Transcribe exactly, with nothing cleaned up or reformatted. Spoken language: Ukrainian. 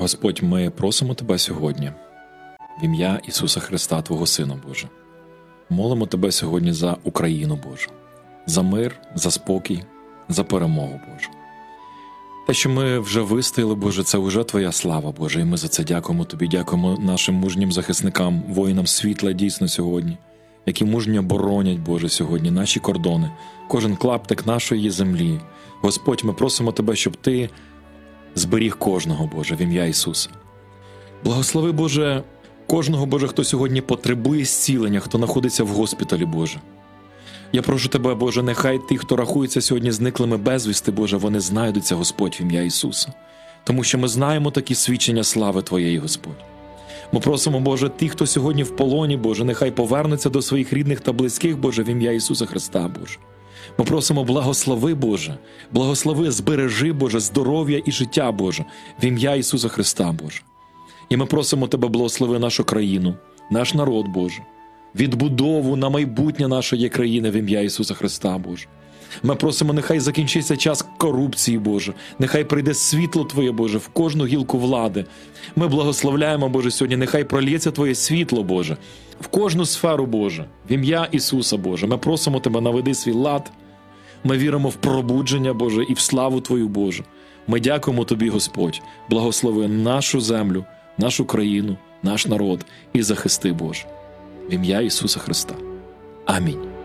Господь, ми просимо Тебе сьогодні, в ім'я Ісуса Христа, Твого Сина, Боже. Молимо Тебе сьогодні за Україну, Боже, за мир, за спокій, за перемогу, Боже. Те, що ми вже вистояли, Боже, це вже Твоя слава, Боже, і ми за це дякуємо Тобі, дякуємо нашим мужнім захисникам, воїнам світла дійсно сьогодні, які мужньо боронять, Боже, сьогодні наші кордони, кожен клаптик нашої землі. Господь, ми просимо Тебе, щоб Ти зберіг кожного, Боже, в ім'я Ісуса. Благослови, Боже, кожного, Боже, хто сьогодні потребує зцілення, хто знаходиться в госпіталі, Боже. Я прошу Тебе, Боже, нехай ті, хто рахується сьогодні зниклими безвісти, Боже, вони знайдуться, Господь, в ім'я Ісуса. Тому що ми знаємо такі свідчення слави Твоєї, Господь. Ми просимо, Боже, ті, хто сьогодні в полоні, Боже, нехай повернуться до своїх рідних та близьких, Боже, в ім'я Ісуса Христа, Боже. Ми просимо, благослови, Боже, благослови, збережи, Боже, здоров'я і життя, Боже, в ім'я Ісуса Христа, Боже. І ми просимо Тебе, благослови нашу країну, наш народ, Боже, відбудову на майбутнє нашої країни в ім'я Ісуса Христа, Боже. Ми просимо, нехай закінчиться час корупції, Боже, нехай прийде світло Твоє, Боже, в кожну гілку влади. Ми благословляємо, Боже, сьогодні, нехай пролється Твоє світло, Боже, в кожну сферу, Боже, в ім'я Ісуса, Боже. Ми просимо Тебе, наведи свій лад. Ми віримо в пробудження, Боже, і в славу Твою, Боже. Ми дякуємо Тобі, Господь, благослови нашу землю, нашу країну, наш народ і захисти, Боже. В ім'я Ісуса Христа. Амінь.